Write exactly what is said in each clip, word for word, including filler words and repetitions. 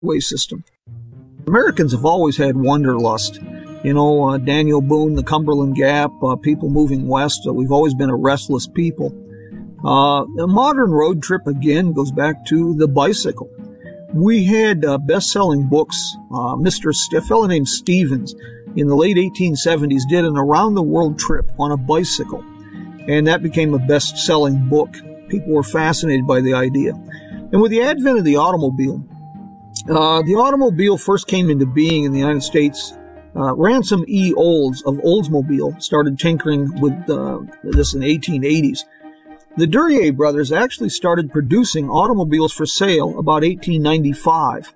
highway system. Americans have always had wanderlust. You know, uh, Daniel Boone, the Cumberland Gap, uh, people moving west. Uh, we've always been a restless people. Uh, the modern road trip, again, goes back to the bicycle. We had uh, best-selling books. Uh, Mister St- a fellow named Stevens in the late eighteen seventies did an around-the-world trip on a bicycle, and that became a best-selling book. People were fascinated by the idea. And with the advent of the automobile, uh, the automobile first came into being in the United States. Uh, Ransom E. Olds of Oldsmobile started tinkering with uh, this in the eighteen eighties. The Duryea brothers actually started producing automobiles for sale about eighteen ninety-five.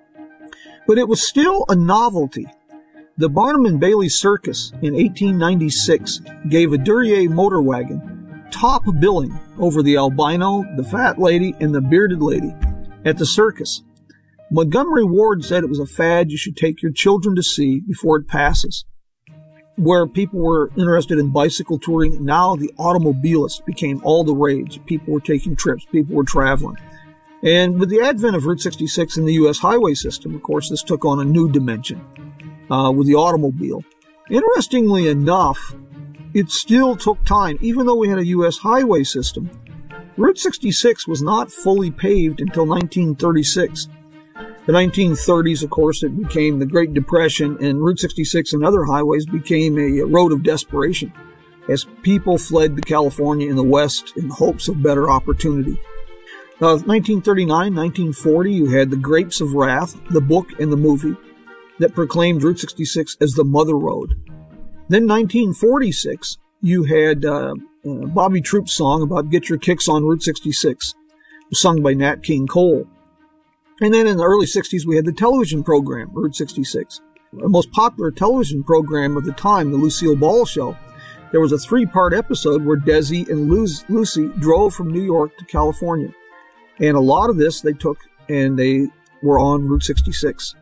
But it was still a novelty. The Barnum and Bailey Circus in eighteen ninety-six gave a Duryea motor wagon top billing over the albino, the fat lady, and the bearded lady at the circus. Montgomery Ward said it was a fad you should take your children to see before it passes. Where people were interested in bicycle touring, now the automobilists became all the rage. People were taking trips, people were traveling. And with the advent of Route sixty-six in the U S highway system, of course, this took on a new dimension uh, with the automobile. Interestingly enough, it still took time. Even though we had a U S highway system, Route sixty-six was not fully paved until nineteen thirty-six. The nineteen thirties, of course, it became the Great Depression, and Route sixty-six and other highways became a road of desperation as people fled to California in the West in hopes of better opportunity. Uh, nineteen thirty-nine, nineteen forty, you had The Grapes of Wrath, the book and the movie, that proclaimed Route sixty-six as the Mother Road. Then nineteen forty-six, you had uh, uh, Bobby Troupe's song about Get Your Kicks on Route sixty-six, sung by Nat King Cole. And then in the early sixties, we had the television program, Route sixty-six. The most popular television program of the time, the Lucille Ball Show. There was a three-part episode where Desi and Lucy drove from New York to California. And a lot of this they took and they were on Route sixty-six.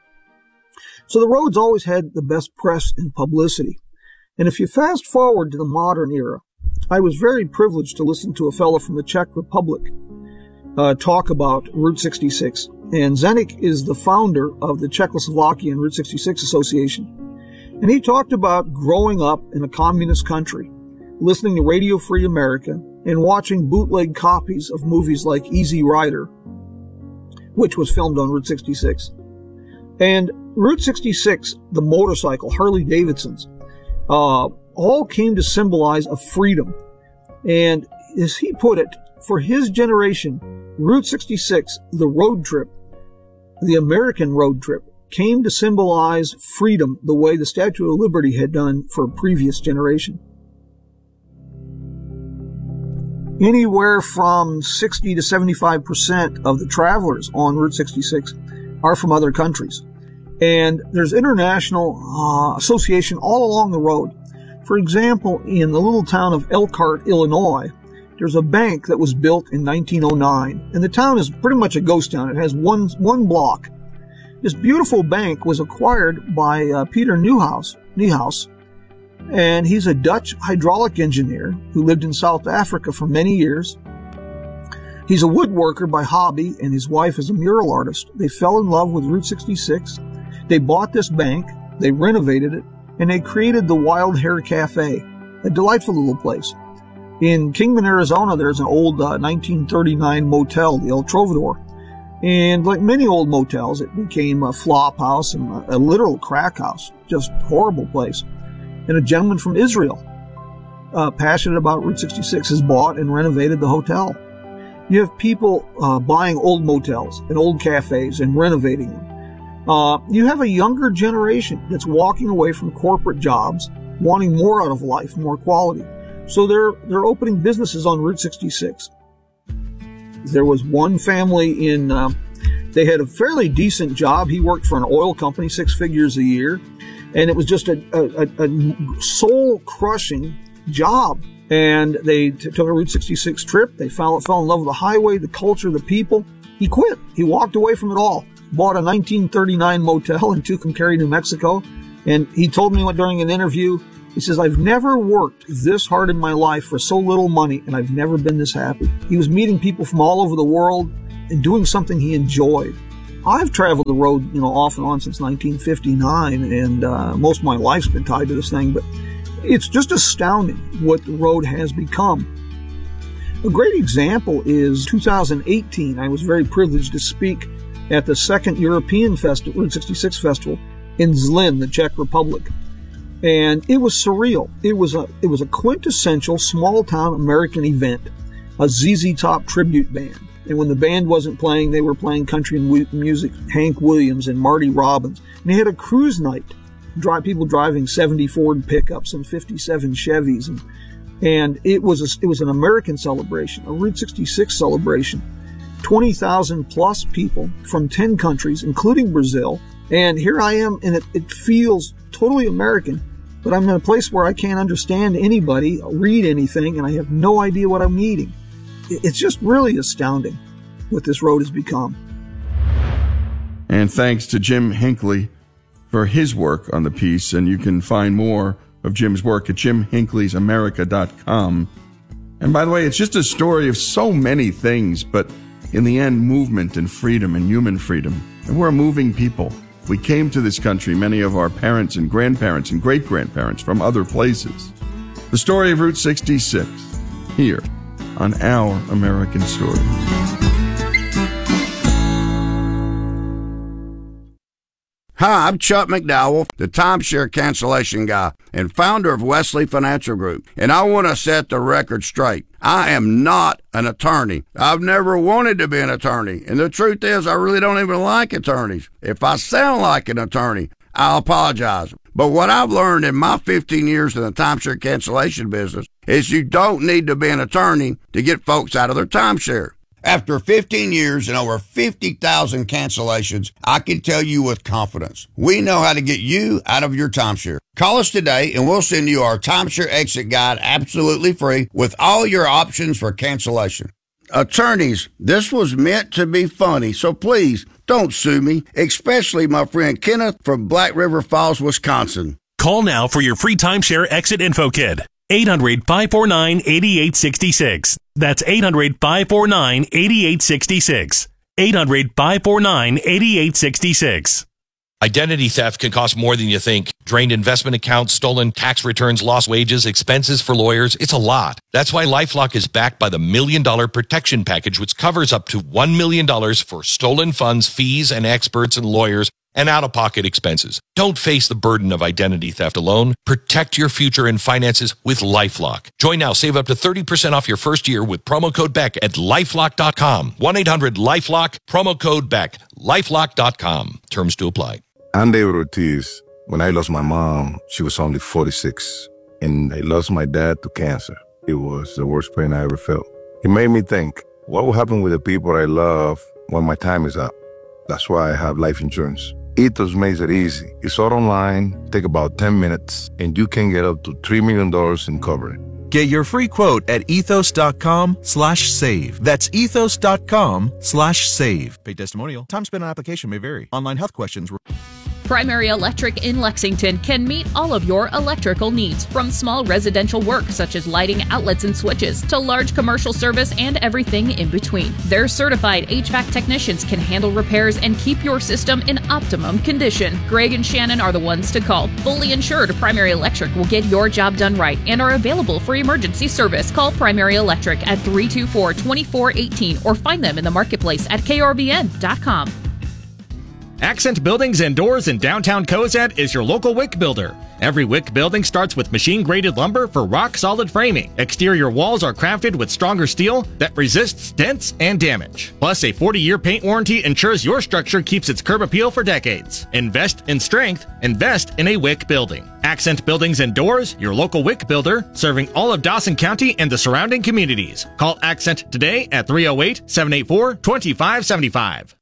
So the roads always had the best press and publicity. And if you fast forward to the modern era, I was very privileged to listen to a fellow from the Czech Republic uh, talk about Route sixty-six. And Zdeněk is the founder of the Czechoslovakian Route sixty-six Association. And he talked about growing up in a communist country, listening to Radio Free America, and watching bootleg copies of movies like Easy Rider, which was filmed on Route sixty-six. And Route sixty-six, the motorcycle, Harley Davidsons, uh, all came to symbolize a freedom. And as he put it, for his generation, Route sixty-six, the road trip, the American road trip, came to symbolize freedom the way the Statue of Liberty had done for a previous generation. Anywhere from sixty to seventy-five percent of the travelers on Route sixty-six are from other countries. And there's international uh, association all along the road. For example, in the little town of Elkhart, Illinois, there's a bank that was built in nineteen oh nine. And the town is pretty much a ghost town. It has one, one block. This beautiful bank was acquired by uh, Peter Newhouse, Niehaus, and he's a Dutch hydraulic engineer who lived in South Africa for many years. He's a woodworker by hobby, and his wife is a mural artist. They fell in love with Route sixty-six. They bought this bank, they renovated it, and they created the Wild Hare Cafe, a delightful little place. In Kingman, Arizona, there's an old uh, nineteen thirty-nine motel, the El Trovador. And like many old motels, it became a flop house and a, a literal crack house. Just horrible place. And a gentleman from Israel, uh, passionate about Route sixty-six, has bought and renovated the hotel. You have people uh, buying old motels and old cafes and renovating them. Uh, you have a younger generation that's walking away from corporate jobs, wanting more out of life, more quality. So they're they're opening businesses on Route sixty-six. There was one family in, uh, they had a fairly decent job. He worked for an oil company, six figures a year. And it was just a, a, a soul-crushing job. And they t- took a Route sixty-six trip. They fell, fell in love with the highway, the culture, the people. He quit. He walked away from it all. Bought a nineteen thirty-nine motel in Tucumcari, New Mexico. And he told me during an interview, he says, I've never worked this hard in my life for so little money, and I've never been this happy. He was meeting people from all over the world and doing something he enjoyed. I've traveled the road, you know, off and on since nineteen fifty-nine, and uh, most of my life's been tied to this thing, but it's just astounding what the road has become. A great example is two thousand eighteen. I was very privileged to speak at the second European Festival, Route sixty-six Festival in Zlin, the Czech Republic. And it was surreal. It was a, it was a quintessential small-town American event, a Z Z Top tribute band. And when the band wasn't playing, they were playing country music, Hank Williams and Marty Robbins. And they had a cruise night, dry, people driving seventy Ford pickups and fifty-seven Chevys. And, and it was a, it was an American celebration, a Route sixty-six celebration. twenty thousand plus people from ten countries, including Brazil. And here I am, and it, it feels totally American, but I'm in a place where I can't understand anybody, read anything, and I have no idea what I'm eating. It's just really astounding what this road has become. And thanks to Jim Hinckley for his work on the piece, and you can find more of Jim's work at jim hinckley's america dot com. And by the way, it's just a story of so many things, but in the end, movement and freedom and human freedom. And we're a moving people. We came to this country, many of our parents and grandparents and great-grandparents from other places. The story of Route sixty-six, here on Our American Stories. Hi, I'm Chuck McDowell, the timeshare cancellation guy and founder of Wesley Financial Group, and I want to set the record straight. I am not an attorney. I've never wanted to be an attorney, and the truth is I really don't even like attorneys. If I sound like an attorney, I'll apologize. But what I've learned in my fifteen years in the timeshare cancellation business is you don't need to be an attorney to get folks out of their timeshare. After fifteen years and over fifty thousand cancellations, I can tell you with confidence, we know how to get you out of your timeshare. Call us today and we'll send you our timeshare exit guide absolutely free with all your options for cancellation. Attorneys, this was meant to be funny, so please don't sue me, especially my friend Kenneth from Black River Falls, Wisconsin. Call now for your free timeshare exit info kit. eight hundred, five four nine, eight eight six six. That's eight hundred, five four nine, eight eight six six. eight hundred, five four nine, eight eight six six. Identity theft can cost more than you think. Drained investment accounts, stolen tax returns, lost wages, expenses for lawyers. It's a lot. That's why LifeLock is backed by the Million Dollar Protection Package, which covers up to one million dollars for stolen funds, fees, and experts and lawyers, and out-of-pocket expenses. Don't face the burden of identity theft alone. Protect your future and finances with LifeLock. Join now. Save up to thirty percent off your first year with promo code Beck at lifelock dot com. one eight hundred lifelock, promo code Beck, lifelock dot com. Terms to apply. I'm David Ortiz. When I lost my mom, she was only forty-six, and I lost my dad to cancer. It was the worst pain I ever felt. It made me think, what will happen with the people I love when my time is up? That's why I have life insurance. Ethos makes it easy. It's all online, take about ten minutes, and you can get up to three million dollars in coverage. Get your free quote at ethos.com slash save. That's ethos.com slash save. Paid testimonial. Time spent on application may vary. Online health questions. Primary Electric in Lexington can meet all of your electrical needs, from small residential work such as lighting, outlets, and switches, to large commercial service and everything in between. Their certified H V A C technicians can handle repairs and keep your system in optimum condition. Greg and Shannon are the ones to call. Fully insured, Primary Electric will get your job done right and are available for emergency service. Call Primary Electric at three two four, two four one eight or find them in the marketplace at K R B N dot com. Accent Buildings and Doors in downtown Cozad is your local wick builder. Every wick building starts with machine-graded lumber for rock-solid framing. Exterior walls are crafted with stronger steel that resists dents and damage. Plus, a forty-year paint warranty ensures your structure keeps its curb appeal for decades. Invest in strength. Invest in a wick building. Accent Buildings and Doors, your local wick builder, serving all of Dawson County and the surrounding communities. Call Accent today at three oh eight, seven eight four, two five seven five.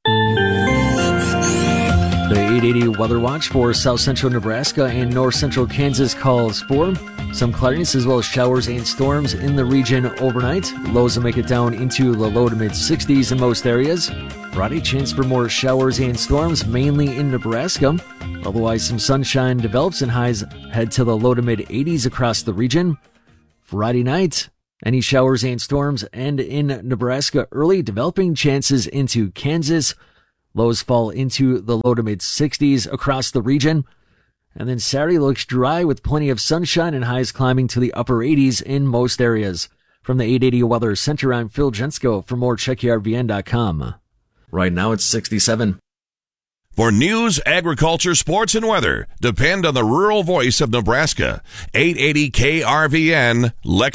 The eight eighty Weather Watch for south central Nebraska and north central Kansas calls for some cloudiness as well as showers and storms in the region overnight. Lows will make it down into the low to mid sixties in most areas. Friday, chance for more showers and storms, mainly in Nebraska. Otherwise, some sunshine develops and highs head to the low to mid eighties across the region. Friday night, any showers and storms end in Nebraska early, developing chances into Kansas. Lows fall into the low to mid sixties across the region. And then Saturday looks dry with plenty of sunshine and highs climbing to the upper eighties in most areas. From the eight eighty Weather Center, I'm Phil Jensko. For more, check R V N dot com. Right now it's sixty-seven. For news, agriculture, sports, and weather, depend on the rural voice of Nebraska. eight eighty K R V N, Lex.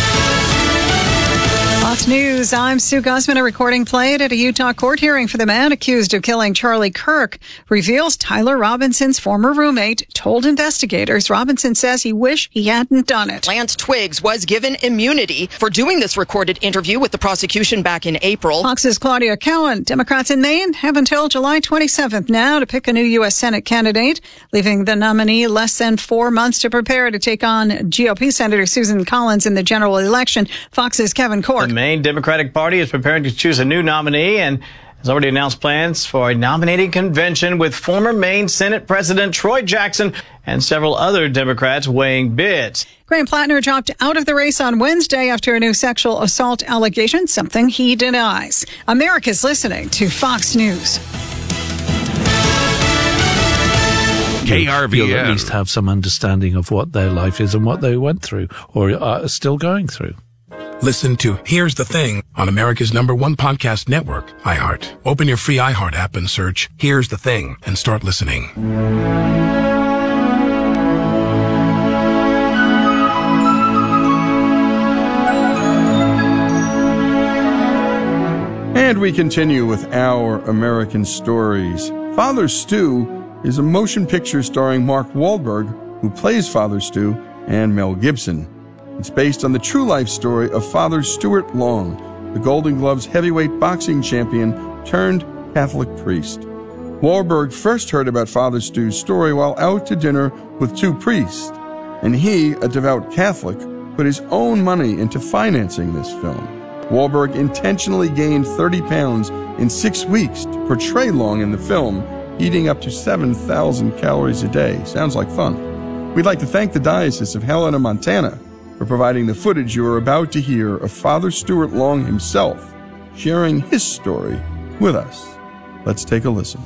Fox News, I'm Sue Guzman. A recording played at a Utah court hearing for the man accused of killing Charlie Kirk reveals Tyler Robinson's former roommate told investigators Robinson says he wished he hadn't done it. Lance Twiggs was given immunity for doing this recorded interview with the prosecution back in April. Fox's Claudia Cowan. Democrats in Maine have until July twenty-seventh now to pick a new U S Senate candidate, leaving the nominee less than four months to prepare to take on G O P Senator Susan Collins in the general election. Fox's Kevin Cork. The Maine Democratic Party is preparing to choose a new nominee and has already announced plans for a nominating convention with former Maine Senate President Troy Jackson and several other Democrats weighing bids. Graham Plattner dropped out of the race on Wednesday after a new sexual assault allegation, something he denies. America's listening to Fox News. K R V N. You'll at least have some understanding of what their life is and what they went through or are still going through. Listen to Here's the Thing on America's number one podcast network, iHeart. Open your free iHeart app and search Here's the Thing and start listening. And we continue with Our American Stories. Father Stu is a motion picture starring Mark Wahlberg, who plays Father Stu, and Mel Gibson. It's based on the true life story of Father Stuart Long, the Golden Gloves heavyweight boxing champion turned Catholic priest. Wahlberg first heard about Father Stu's story while out to dinner with two priests, and he, a devout Catholic, put his own money into financing this film. Wahlberg intentionally gained thirty pounds in six weeks to portray Long in the film, eating up to seven thousand calories a day. Sounds like fun. We'd like to thank the Diocese of Helena, Montana, for providing the footage you are about to hear of Father Stuart Long himself sharing his story with us. Let's take a listen.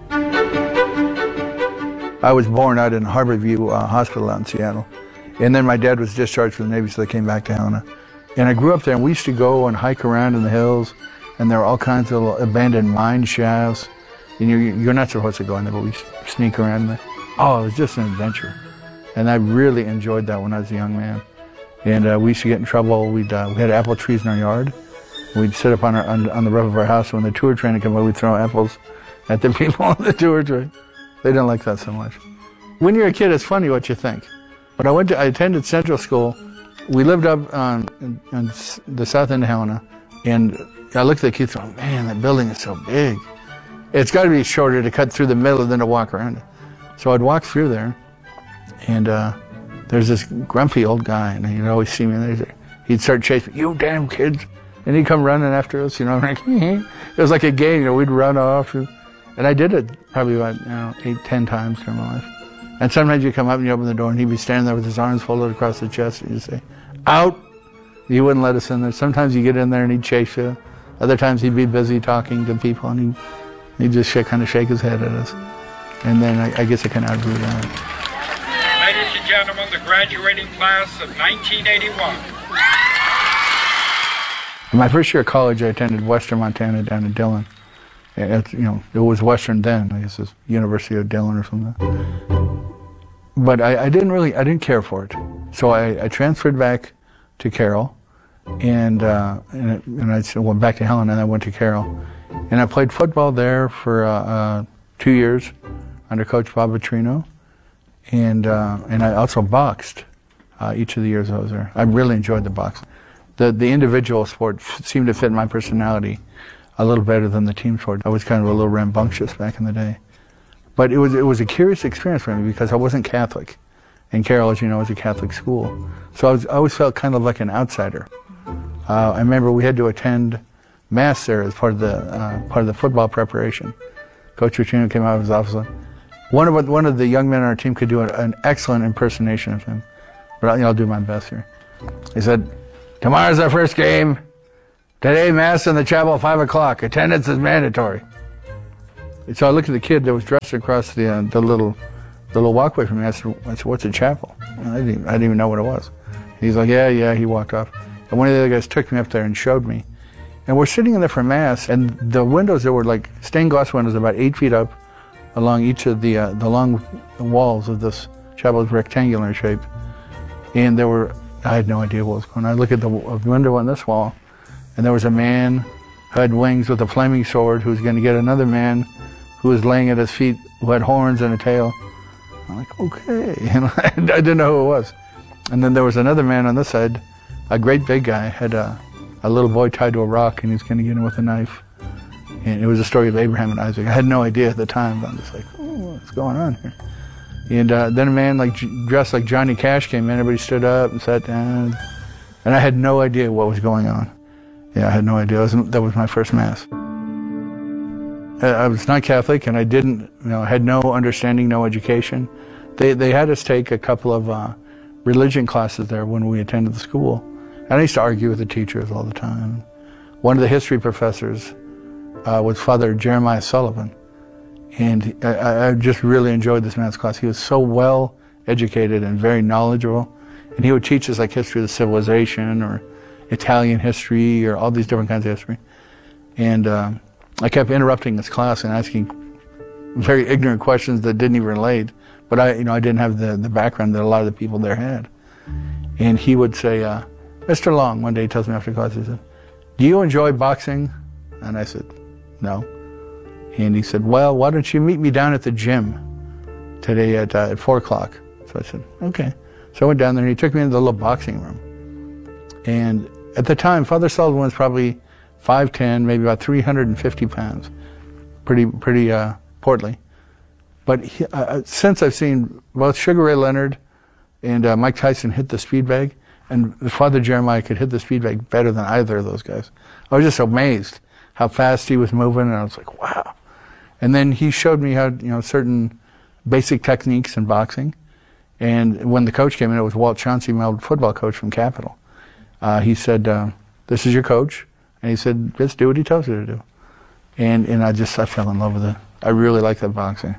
I was born out in Harborview uh, Hospital out in Seattle. And then my dad was discharged from the Navy, so they came back to Helena. And I grew up there, and we used to go and hike around in the hills, and there were all kinds of abandoned mine shafts. And you're, you're not supposed to go in there, but we sneak around there. Oh, it was just an adventure. And I really enjoyed that when I was a young man. And uh, we used to get in trouble. We'd, uh, we had apple trees in our yard. We'd sit up on, our, on, on the roof of our house. When the tour train would come by, we'd throw apples at the people on the tour train. They didn't like that so much. When you're a kid, it's funny what you think. But I went to, I attended Central School. We lived up on, on the south end of Helena. And I looked at the kids and thought, man, that building is so big. It's got to be shorter to cut through the middle than to walk around it. So I'd walk through there, and uh, there's this grumpy old guy, and he'd always see me, and he'd start chasing me, you damn kids. And he'd come running after us, you know, like, it was like a game, you know, we'd run off. And, and I did it probably about, you know, eight, ten times during my life. And sometimes you come up and you open the door, and he'd be standing there with his arms folded across the chest, and you'd say, out. He wouldn't let us in there. Sometimes you get in there and he'd chase you. Other times he'd be busy talking to people, and he'd, he'd just shake, kind of shake his head at us. And then I, I guess I kind of outgrew that. Ladies and gentlemen, the graduating class of nineteen eighty-one. My first year of college, I attended Western Montana down in Dillon. It, you know, it was Western then. I guess it was University of Dillon or something. But I, I didn't really, I didn't care for it. So I, I transferred back to Carroll, and uh, and, it, and I went back to Helena, and I went to Carroll, and I played football there for uh, uh, two years under Coach Bob Vitrino, and uh, and I also boxed uh, each of the years I was there. I really enjoyed the boxing. The the individual sport f- seemed to fit my personality a little better than the team sport. I was kind of a little rambunctious back in the day, but it was it was a curious experience for me because I wasn't Catholic, and Carroll, as you know, is a Catholic school, so I was I always felt kind of like an outsider. Uh, I remember we had to attend Mass there as part of the uh, part of the football preparation. Coach Vitrino came out of his office. One of one of the young men on our team could do an excellent impersonation of him, but I'll, you know, I'll do my best here. He said, "Tomorrow's our first game. Today, Mass in the chapel at five o'clock. Attendance is mandatory." So I looked at the kid that was dressed across the uh, the little the little walkway from me. I said, I said, what's a chapel? And I didn't, I didn't even know what it was. He's like, yeah, yeah, he walked off. And one of the other guys took me up there and showed me. And we're sitting in there for Mass, and the windows that were like stained glass windows about eight feet up along each of the uh, the long walls of this chapel was rectangular in shape. And there were, I had no idea what was going on. I look at the window on this wall, and there was a man who had wings with a flaming sword who was going to get another man who was laying at his feet who had horns and a tail. I'm like, okay. And I didn't know who it was. And then there was another man on this side, a great big guy, had a, a little boy tied to a rock, and he was going to get him with a knife. And it was a story of Abraham and Isaac. I had no idea at the time, but I'm just like, oh, what's going on here? And uh, then a man like dressed like Johnny Cash came in. Everybody stood up and sat down. And I had no idea what was going on. Yeah, I had no idea. Was, that was my first Mass. I was not Catholic, and I didn't, you know, had no understanding, no education. They they had us take a couple of uh, religion classes there when we attended the school. And I used to argue with the teachers all the time. One of the history professors uh, was Father Jeremiah Sullivan. And I, I just really enjoyed this man's class. He was so well educated and very knowledgeable. And he would teach us like history of the civilization or Italian history or all these different kinds of history. And uh, I kept interrupting this class and asking very ignorant questions that didn't even relate. But I, you know, I didn't have the, the background that a lot of the people there had. And he would say, uh, Mister Long, one day he tells me after class, he said, do you enjoy boxing? And I said, no. And he said, well, why don't you meet me down at the gym today at, uh, at four o'clock? So I said, okay. So I went down there and he took me into the little boxing room. And at the time, Father Sullivan was probably five ten, maybe about three hundred fifty pounds. Pretty, pretty uh, portly. But he, uh, since I've seen both Sugar Ray Leonard and uh, Mike Tyson hit the speed bag, and Father Jeremiah could hit the speed bag better than either of those guys. I was just amazed how fast he was moving, and I was like, wow. And then he showed me how, you know, certain basic techniques in boxing. And when the coach came in, it was Walt Chauncey, my old football coach from Capital. Uh, he said, uh, this is your coach. And he said, just do what he tells you to do. And and I just, I fell in love with it. I really like that boxing.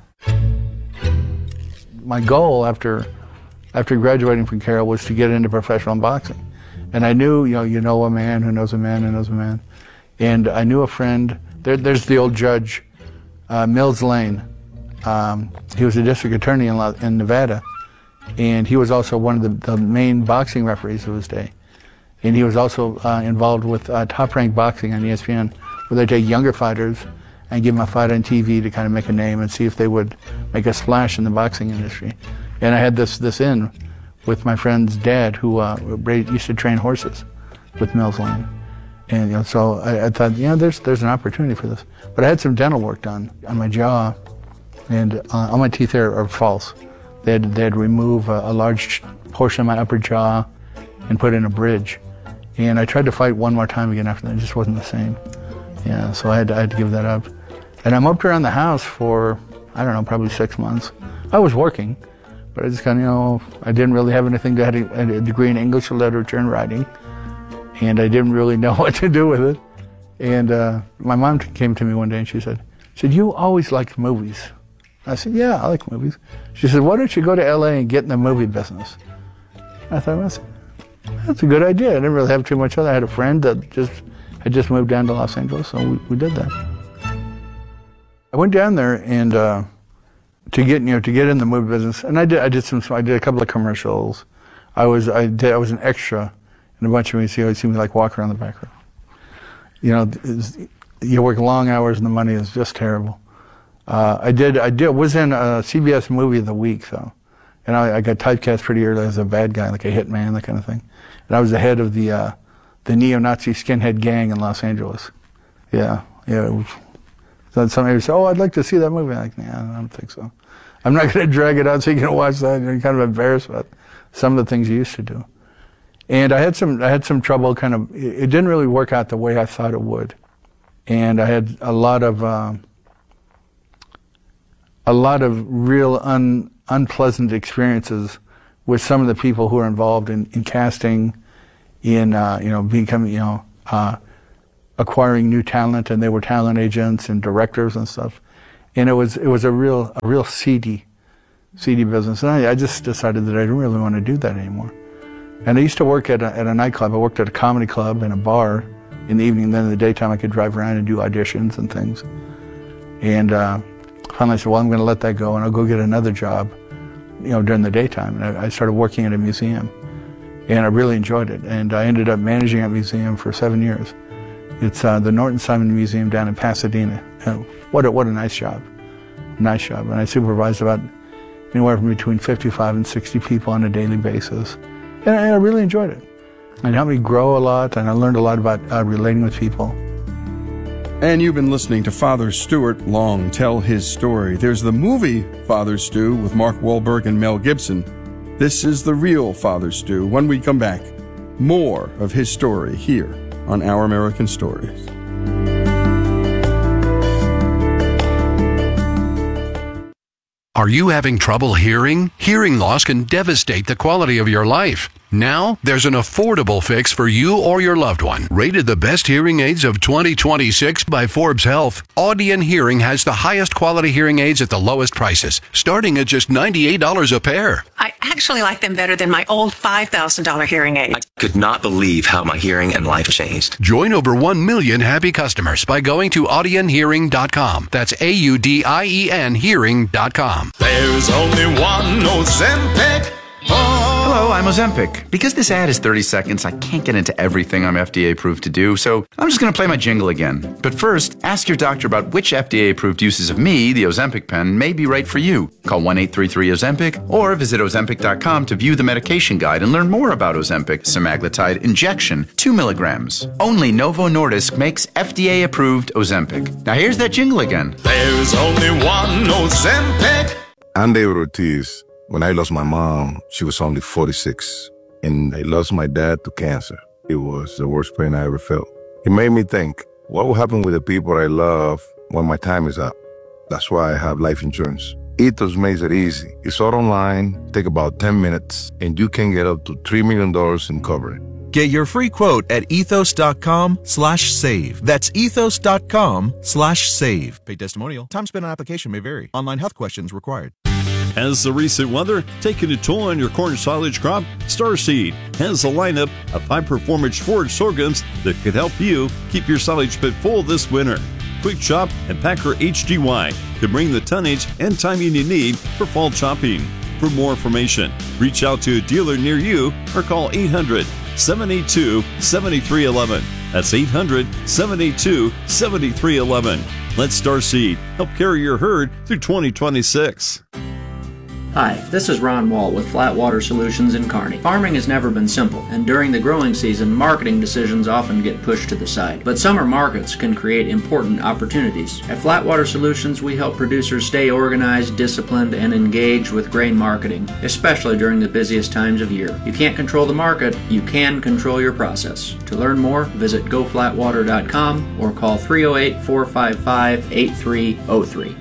My goal after after graduating from Carroll was to get into professional boxing. And I knew, you know, you know a man who knows a man who knows a man. And I knew a friend, there, there's the old judge, uh, Mills Lane. Um, he was a district attorney in, La, in Nevada. And he was also one of the, the main boxing referees of his day. And he was also uh, involved with uh, Top Rank Boxing on E S P N, where they take younger fighters and give them a fight on T V to kind of make a name and see if they would make a splash in the boxing industry. And I had this this in with my friend's dad, who uh, used to train horses with Mills Lane. And you know, so I, I thought, you know, there's there's an opportunity for this. But I had some dental work done on my jaw, and uh, all my teeth are, are false. They had they had remove a, a large portion of my upper jaw and put in a bridge. And I tried to fight one more time again after that. It just wasn't the same. Yeah, so I had to, I had to give that up. And I moped around the house for, I don't know, probably six months. I was working, but I just kind of, you know, I didn't really have anything. I had a, a degree in English, literature, and writing, and I didn't really know what to do with it. And uh, my mom came to me one day and she said, she said, you always liked movies. I said, yeah, I like movies. She said, why don't you go to L A and get in the movie business? I thought, well, that's, that's a good idea. I didn't really have too much other. I had a friend that just had just moved down to Los Angeles, so we, we did that. I went down there and uh, to get you know to get in the movie business, and I did I did some I did a couple of commercials. I was I did I was an extra in a bunch of movies. You always see me like walk around the back row. You know, you work long hours and the money is just terrible. Uh, I did I did was in a C B S movie of the week though, and I, I got typecast pretty early as a bad guy, like a hitman, that kind of thing. And I was the head of the uh, the neo-Nazi skinhead gang in Los Angeles. Yeah, yeah. It was, so somebody would say, oh, I'd like to see that movie. I'm like, nah, I don't think so. I'm not going to drag it out so you can watch that. You're kind of embarrassed about some of the things you used to do. And I had some, I had some trouble kind of, it, it didn't really work out the way I thought it would. And I had a lot of, uh, a lot of real un, unpleasant experiences with some of the people who are involved in, in casting, in, uh, you know, becoming, you know, uh, acquiring new talent, and they were talent agents and directors and stuff. And it was it was a real a real seedy, seedy business. And I, I just decided that I didn't really want to do that anymore. And I used to work at a, at a nightclub. I worked at a comedy club and a bar in the evening. Then in the daytime, I could drive around and do auditions and things. And uh, finally, I said, well, I'm going to let that go, and I'll go get another job, you know, during the daytime. And I, I started working at a museum, and I really enjoyed it. And I ended up managing a museum for seven years. It's uh, the Norton Simon Museum down in Pasadena. And what a, what a nice job, nice job. And I supervised about anywhere from between fifty-five and sixty people on a daily basis. And I, I really enjoyed it. It helped me grow a lot, and I learned a lot about uh, relating with people. And you've been listening to Father Stuart Long tell his story. There's the movie Father Stu with Mark Wahlberg and Mel Gibson. This is the real Father Stu. When we come back, more of his story here on Our American Stories. Are you having trouble hearing? Hearing loss can devastate the quality of your life. Now, there's an affordable fix for you or your loved one. Rated the best hearing aids of twenty twenty-six by Forbes Health, Audion Hearing has the highest quality hearing aids at the lowest prices, starting at just ninety-eight dollars a pair. I actually like them better than my old five thousand dollars hearing aid. I could not believe how my hearing and life changed. Join over one million happy customers by going to audion hearing dot com. That's A U D I E N hearing dot com. There's only one Ozempic. Oh. Hello, I'm Ozempic. Because this ad is thirty seconds, I can't get into everything I'm F D A approved to do, so I'm just going to play my jingle again. But first, ask your doctor about which F D A approved uses of me, the Ozempic pen, may be right for you. Call one eight three three Ozempic or visit ozempic dot com to view the medication guide and learn more about Ozempic semaglutide injection, two milligrams. Only Novo Nordisk makes F D A approved Ozempic. Now here's that jingle again. There's only one Ozempic. I'm David Ortiz. When I lost my mom, she was only forty-six, and I lost my dad to cancer. It was the worst pain I ever felt. It made me think, what will happen with the people I love when my time is up? That's why I have life insurance. Ethos makes it easy. It's all online, take about ten minutes, and you can get up to three million dollars in coverage. Get your free quote at ethos dot com slash save. That's ethos dot com slash save. Paid testimonial. Time spent on application may vary. Online health questions required. Has the recent weather taken a toll on your corn silage crop? Starseed has a lineup of high-performance forage sorghums that could help you keep your silage pit full this winter. Quick Chop and Packer H G Y can bring the tonnage and timing you need for fall chopping. For more information, reach out to a dealer near you or call eight hundred, seven eight two, seven three one one. That's eight hundred, seven eight two, seven three one one. Let Starseed help carry your herd through twenty twenty-six. Hi, this is Ron Wall with Flatwater Solutions in Kearney. Farming has never been simple, and during the growing season, marketing decisions often get pushed to the side. But summer markets can create important opportunities. At Flatwater Solutions, we help producers stay organized, disciplined, and engaged with grain marketing, especially during the busiest times of year. You can't control the market, you can control your process. To learn more, visit go flatwater dot com or call three oh eight, four five five, eight three oh three.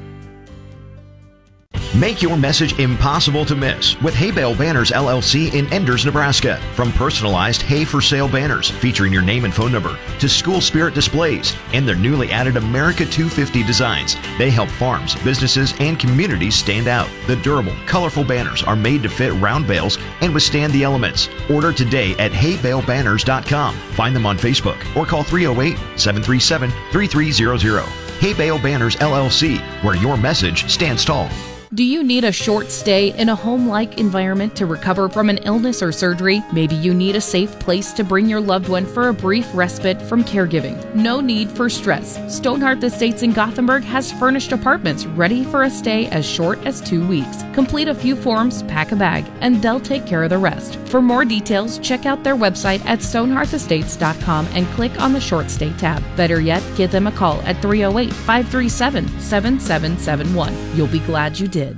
Make your message impossible to miss with Hay Bale Banners L L C in Enders, Nebraska. From personalized hay for sale banners featuring your name and phone number to school spirit displays and their newly added America two fifty designs, they help farms, businesses, and communities stand out. The durable, colorful banners are made to fit round bales and withstand the elements. Order today at hay bale banners dot com. Find them on Facebook or call three oh eight, seven three seven, three three zero zero. Hay Bale Banners L L C, where your message stands tall. Do you need a short stay in a home-like environment to recover from an illness or surgery? Maybe you need a safe place to bring your loved one for a brief respite from caregiving. No need for stress. Stonehearth Estates in Gothenburg has furnished apartments ready for a stay as short as two weeks. Complete a few forms, pack a bag, and they'll take care of the rest. For more details, check out their website at stonehearth estates dot com and click on the short stay tab. Better yet, give them a call at three oh eight, five three seven, seven seven seven one. You'll be glad you did.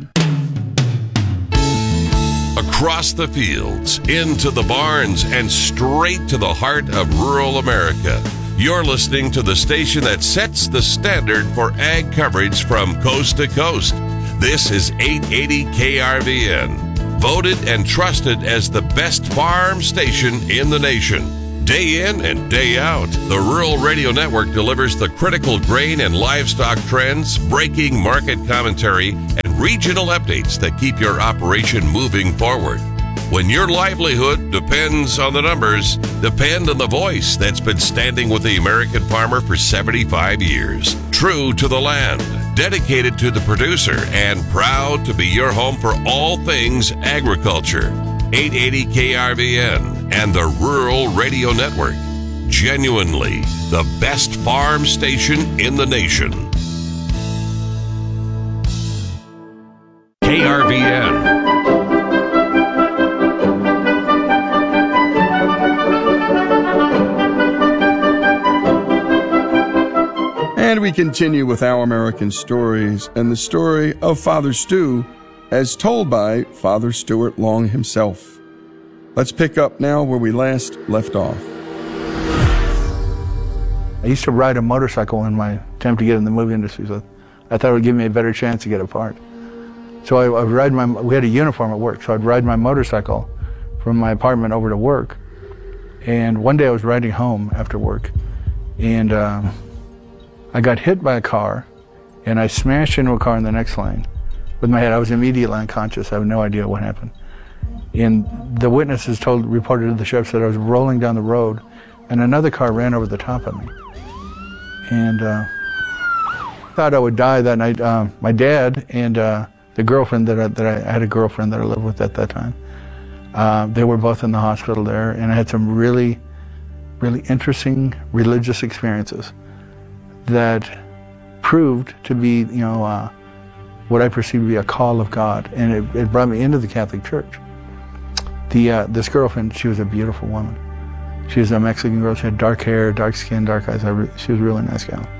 Across the fields, into the barns, and straight to the heart of rural America. You're listening to the station that sets the standard for ag coverage from coast to coast. This is eight eighty K R V N, voted and trusted as the best farm station in the nation. Day in and day out, the Rural Radio Network delivers the critical grain and livestock trends, breaking market commentary, and regional updates that keep your operation moving forward. When your livelihood depends on the numbers, depend on the voice that's been standing with the American farmer for seventy-five years. True to the land, dedicated to the producer, and proud to be your home for all things agriculture. eight eighty K R V N and the Rural Radio Network. Genuinely the best farm station in the nation. K R V N. And we continue with Our American Stories and the story of Father Stu as told by Father Stuart Long himself. Let's pick up now where we last left off. I used to ride a motorcycle in my attempt to get in the movie industry, so I thought it would give me a better chance to get a part. So I, I would ride my, we had a uniform at work, so I'd ride my motorcycle from my apartment over to work. And one day I was riding home after work, and um, I got hit by a car, and I smashed into a car in the next lane with my head. I was immediately unconscious. I have no idea what happened. And the witnesses told, reported to the sheriff that I was rolling down the road, and another car ran over the top of me. And uh, I thought I would die that night. Uh, my dad and uh, the girlfriend that I, that I, I had a girlfriend that I lived with at that time. Uh, they were both in the hospital there, and I had some really, really interesting religious experiences that proved to be, you know, uh, what I perceived to be a call of God, and it, it brought me into the Catholic Church. The uh, this girlfriend, she was a beautiful woman. She was a Mexican girl. She had dark hair, dark skin, dark eyes. I re she was a really nice gal.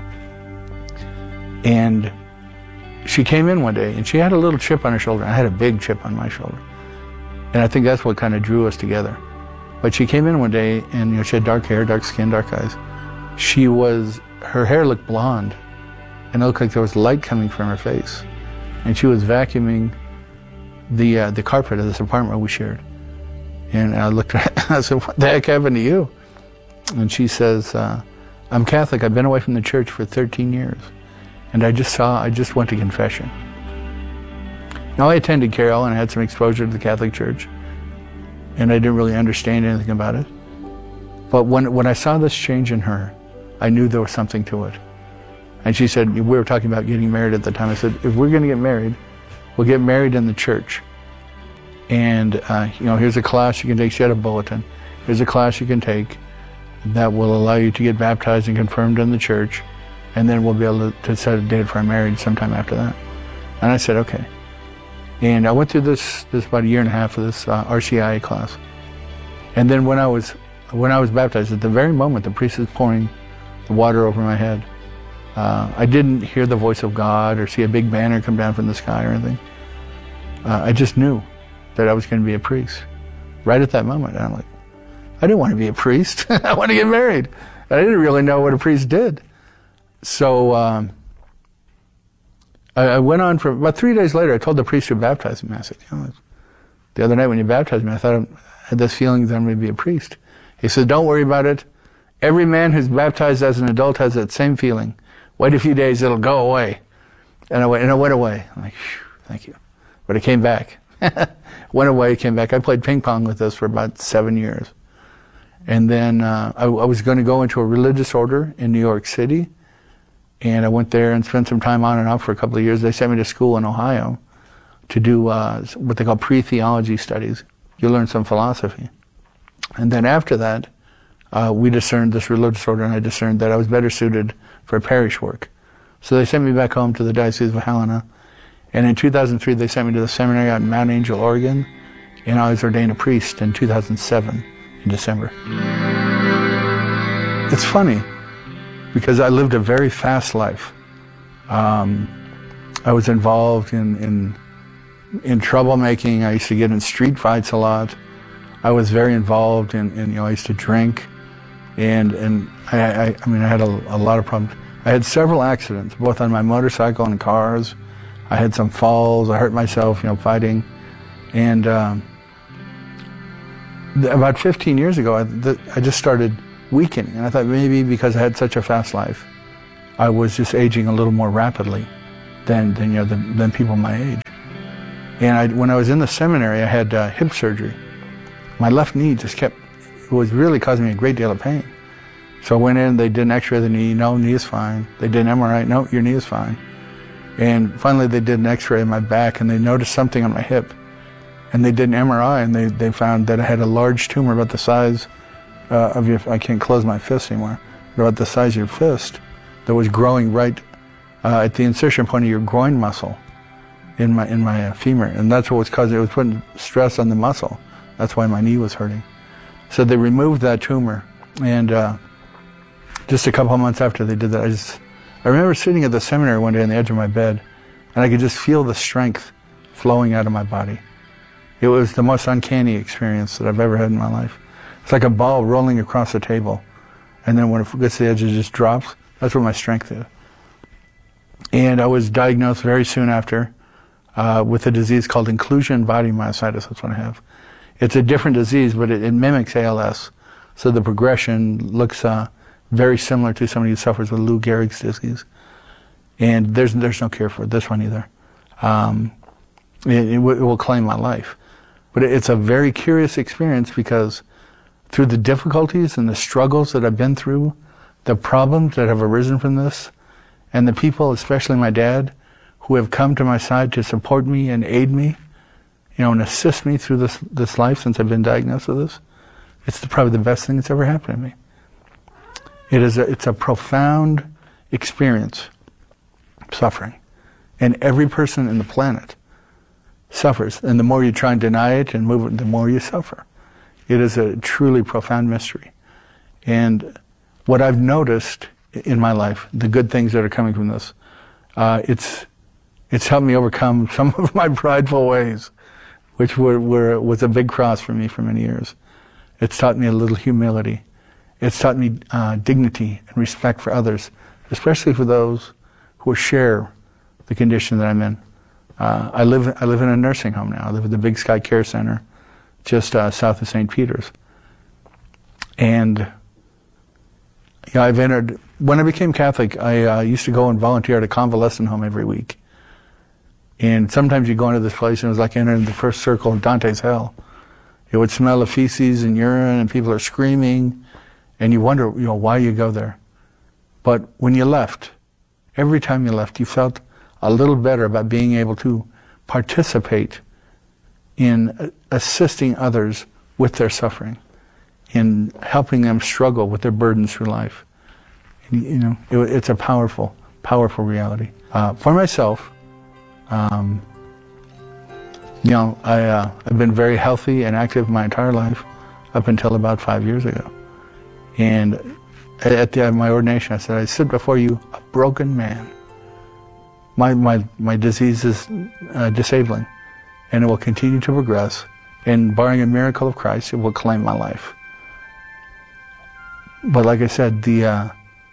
And she came in one day, and she had a little chip on her shoulder. I had a big chip on my shoulder, and I think that's what kind of drew us together. But she came in one day, and you know, she had dark hair, dark skin, dark eyes. She was. Her hair looked blonde, and it looked like there was light coming from her face. And she was vacuuming the uh, the carpet of this apartment we shared. And I looked at her, I said, "What the heck happened to you?" And she says, uh, "I'm Catholic. I've been away from the church for thirteen years, and I just saw, I just went to confession." Now I attended Carroll and I had some exposure to the Catholic Church, and I didn't really understand anything about it. But when when I saw this change in her, I knew there was something to it. And she said, we were talking about getting married at the time. I said, if we're going to get married, we'll get married in the church. And, uh, you know, here's a class you can take. She had a bulletin. Here's a class you can take that will allow you to get baptized and confirmed in the church. And then we'll be able to, to set a date for our marriage sometime after that. And I said, okay. And I went through this, this about a year and a half of this uh, R C I A class. And then when I was, when I was baptized, at the very moment the priest is pouring the water over my head, uh, I didn't hear the voice of God or see a big banner come down from the sky or anything. Uh, I just knew that I was going to be a priest right at that moment. And I'm like, I didn't want to be a priest. I want to get married. And I didn't really know what a priest did. So um, I, I went on for about three days later. I told the priest who baptized me, I said, you know, the other night when you baptized me, I thought I had this feeling that I'm going to be a priest. He said, don't worry about it. Every man who's baptized as an adult has that same feeling. Wait a few days, it'll go away. And I went, and it went away. I'm like, thank you. But it came back. Went away, came back. I played ping pong with this for about seven years. And then uh, I, I was going to go into a religious order in New York City. And I went there and spent some time on and off for a couple of years. They sent me to school in Ohio to do uh, what they call pre-theology studies. You learn some philosophy. And then after that, Uh, we discerned this religious order, and I discerned that I was better suited for parish work. So they sent me back home to the Diocese of Helena. And in two thousand three, they sent me to the seminary out in Mount Angel, Oregon. And I was ordained a priest in two thousand seven, in December. It's funny, because I lived a very fast life. Um, I was involved in, in, in troublemaking. I used to get in street fights a lot. I was very involved in, in you know, I used to drink. And, and I, I, I mean, I had a, a lot of problems. I had several accidents, both on my motorcycle and cars. I had some falls. I hurt myself, you know, fighting. And um, About fifteen years ago, I, th- I just started weakening, and I thought maybe because I had such a fast life, I was just aging a little more rapidly than, than you know than, than people my age. And I, when I was in the seminary, I had uh, hip surgery. My left knee just kept, it was really causing me a great deal of pain. So I went in, they did an x-ray of the knee, no, knee is fine. They did an M R I, no, your knee is fine. And finally they did an x-ray of my back and they noticed something on my hip. And they did an M R I and they, they found that I had a large tumor about the size uh, of your, I can't close my fist anymore, but about the size of your fist that was growing right uh, at the insertion point of your groin muscle in my, in my uh, femur. And that's what was causing, it was putting stress on the muscle. That's why my knee was hurting. So they removed that tumor, and uh, just a couple of months after they did that, I just, I remember sitting at the seminary one day on the edge of my bed, and I could just feel the strength flowing out of my body. It was the most uncanny experience that I've ever had in my life. It's like a ball rolling across the table, and then when it gets to the edge, it just drops. That's what my strength is. And I was diagnosed very soon after uh, with a disease called inclusion body myositis. That's what I have. It's a different disease, but it, it mimics A L S. So the progression looks uh, very similar to somebody who suffers with Lou Gehrig's disease. And there's there's no cure for this one either. Um, it, it, w- it will claim my life. But it, it's a very curious experience because through the difficulties and the struggles that I've been through, the problems that have arisen from this, and the people, especially my dad, who have come to my side to support me and aid me, you know, and assist me through this this life since I've been diagnosed with this, it's the, probably the best thing that's ever happened to me. It is a, it's a profound experience, suffering. And every person in the planet suffers. And the more you try and deny it and move it, the more you suffer. It is a truly profound mystery. And what I've noticed in my life, the good things that are coming from this, uh, it's it's helped me overcome some of my prideful ways, which were, were was a big cross for me for many years. It's taught me a little humility. It's taught me uh, dignity and respect for others, especially for those who share the condition that I'm in. Uh, I live I live in a nursing home now. I live at the Big Sky Care Center, just uh, south of Saint Peter's. And yeah, I've entered. When I became Catholic, I uh, used to go and volunteer at a convalescent home every week. And sometimes you go into this place and it was like entering the first circle of Dante's hell. It would smell of feces and urine and people are screaming and you wonder, you know, why you go there. But when you left, every time you left, you felt a little better about being able to participate in assisting others with their suffering, in helping them struggle with their burdens through life. And, you know, it, it's a powerful, powerful reality. Uh, for myself, Um, you know, I, uh, I've been very healthy and active my entire life up until about five years ago. And at the, my ordination, I said, I sit before you a broken man. My, my, my disease is uh, disabling, and it will continue to progress. And barring a miracle of Christ, it will claim my life. But like I said, the, uh,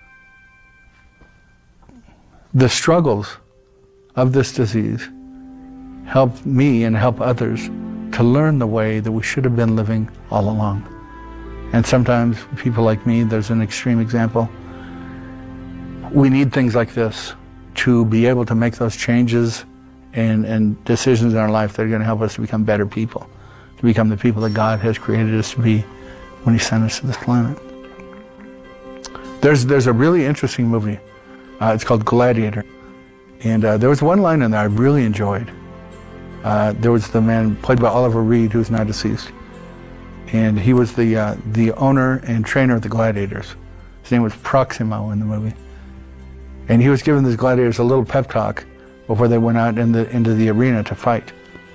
the struggles of this disease help me and help others to learn the way that we should have been living all along. And sometimes people like me, there's an extreme example, we need things like this to be able to make those changes and, and decisions in our life that are going to help us to become better people, to become the people that God has created us to be when He sent us to this planet. There's, there's a really interesting movie. Uh, it's called Gladiator. And uh, there was one line in there I really enjoyed. Uh, there was the man played by Oliver Reed, who's now deceased. And he was the, uh, the owner and trainer of the gladiators. His name was Proximo in the movie. And he was giving these gladiators a little pep talk before they went out in the, into the arena to fight.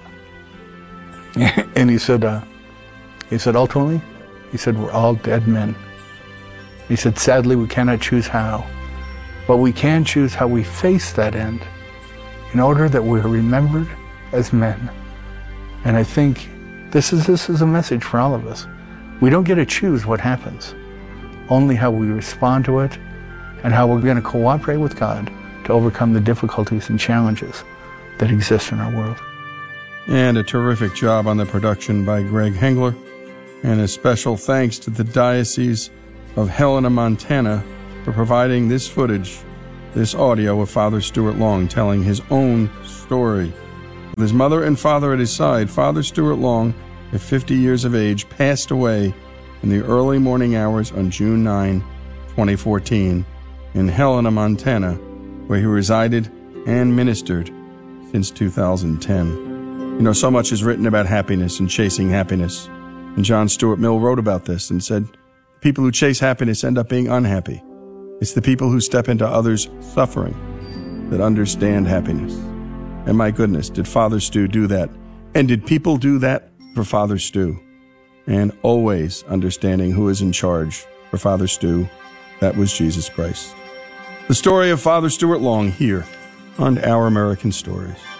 And he said, uh, he said, ultimately, he said, we're all dead men. He said, sadly, we cannot choose how. But we can choose how we face that end in order that we're remembered as men. And I think this is, this is a message for all of us. We don't get to choose what happens, only how we respond to it and how we're going to cooperate with God to overcome the difficulties and challenges that exist in our world. And a terrific job on the production by Greg Hengler. And a special thanks to the Diocese of Helena, Montana, for providing this footage, this audio of Father Stuart Long telling his own story. With his mother and father at his side, Father Stuart Long, at fifty years of age, passed away in the early morning hours on June ninth, twenty fourteen, in Helena, Montana, where he resided and ministered since two thousand ten. You know, so much is written about happiness and chasing happiness. And John Stuart Mill wrote about this and said, people who chase happiness end up being unhappy. It's the people who step into others' suffering that understand happiness. And my goodness, did Father Stu do that? And did people do that for Father Stu? And always understanding who is in charge for Father Stu, that was Jesus Christ. The story of Father Stuart Long here on Our American Stories.